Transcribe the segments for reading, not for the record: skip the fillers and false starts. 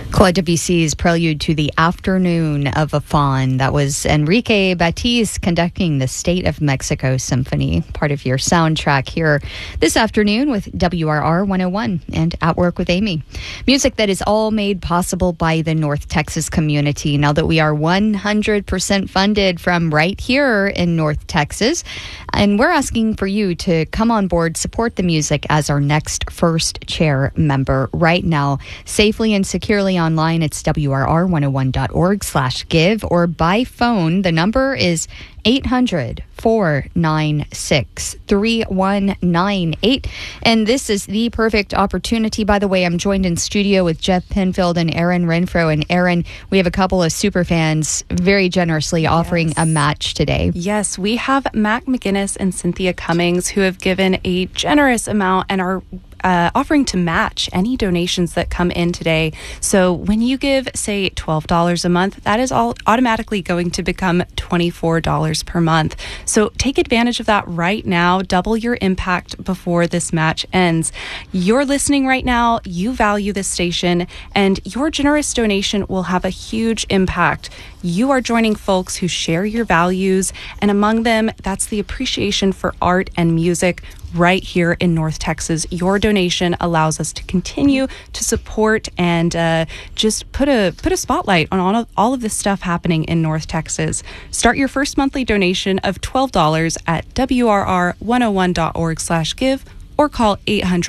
Claude Debussy's Prelude to the Afternoon of a Faun. That was Enrique Batiz conducting the State of Mexico Symphony, part of your soundtrack here this afternoon with WRR 101 and At Work with Amy. Music that is all made possible by the North Texas community. Now that we are 100% funded from right here in North Texas, and we're asking for you to come on board, support the music as our next first chair member right now, safely and securely online. It's WRR101.org/give, or by phone. The number is 800-496-3198. And this is the perfect opportunity. By the way, I'm joined in studio with Jeff Penfield and Aaron Renfro. And Aaron, we have a couple of super fans very generously offering a match today. Yes, we have Mac McGinnis and Cynthia Cummings, who have given a generous amount and are offering to match any donations that come in today. So when you give, say, $12 a month, that is all automatically going to become $24 per month. So take advantage of that right now. Double your impact before this match ends. You're listening right now. You value this station, and your generous donation will have a huge impact. You are joining folks who share your values, and among them, that's the appreciation for art and music right here in North Texas. Your donation allows us to continue to support and just put a spotlight on all of this stuff happening in North Texas. Start your first monthly donation of $12 at WRR101.org/give or call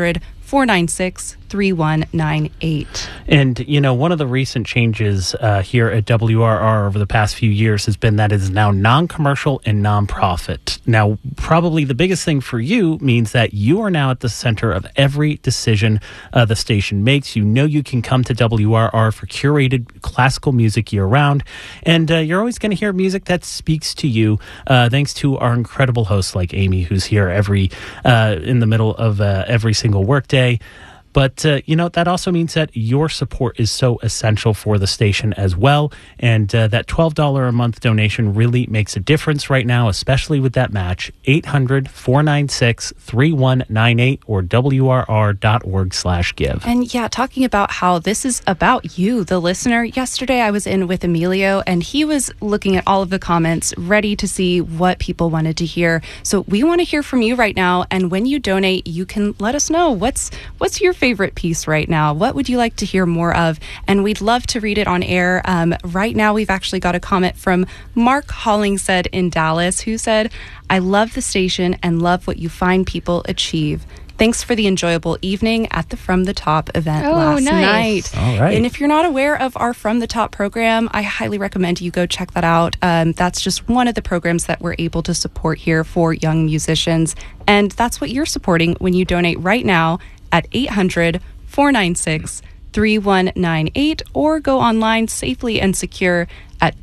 800-496-3198. And, you know, one of the recent changes here at WRR over the past few years has been that it is now non-commercial and non-profit. Now, probably the biggest thing for you means that you are now at the center of every decision the station makes. You know you can come to WRR for curated classical music year-round, and you're always going to hear music that speaks to you, thanks to our incredible hosts like Amy, who's here in the middle of every single workday. But, you know, that also means that your support is so essential for the station as well. And that $12 a month donation really makes a difference right now, especially with that match. 800-496-3198 or WRR.org/give. And yeah, talking about how this is about you, the listener. Yesterday I was in with Emilio, and he was looking at all of the comments, ready to see what people wanted to hear. So we want to hear from you right now. And when you donate, you can let us know what's your favorite piece right now. What would you like to hear more of? And we'd love to read it on air. Right now, we've actually got a comment from Mark Hollingshead in Dallas, who said, "I love the station and love what you find people achieve. Thanks for the enjoyable evening at the From the Top event last night." All right. And if you're not aware of our From the Top program, I highly recommend you go check that out. That's just one of the programs that we're able to support here for young musicians. And that's what you're supporting when you donate right now at 800-496-3198 or go online safely and secure at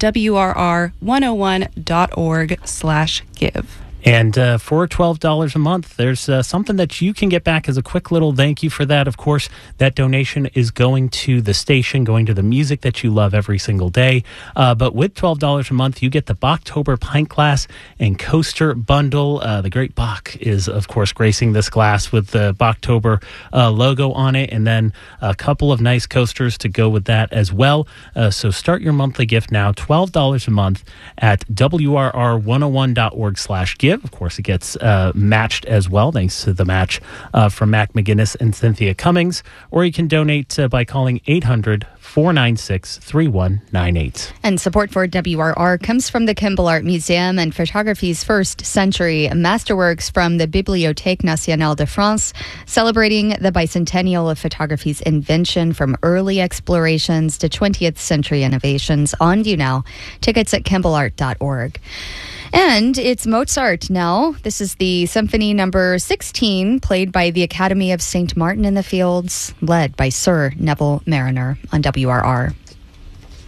WRR101.org/give. And for $12 a month, there's something that you can get back as a quick little thank you for that. Of course, that donation is going to the station, going to the music that you love every single day. But with $12 a month, you get the Bachtober pint glass and coaster bundle. The great Bach is, of course, gracing this glass with the Bachtober logo on it, and then a couple of nice coasters to go with that as well. So start your monthly gift now, $12 a month at WRR101.org/give. Of course, it gets matched as well, thanks to the match from Mac McGinnis and Cynthia Cummings. Or you can donate by calling 800-496-3198. And support for WRR comes from the Kimball Art Museum and photography's first century masterworks from the Bibliothèque Nationale de France, celebrating the bicentennial of photography's invention from early explorations to 20th century innovations. On view now. Tickets at kimballart.org. And it's Mozart now. This is the Symphony number 16, played by the Academy of St. Martin in the Fields, led by Sir Neville Marriner on WRR.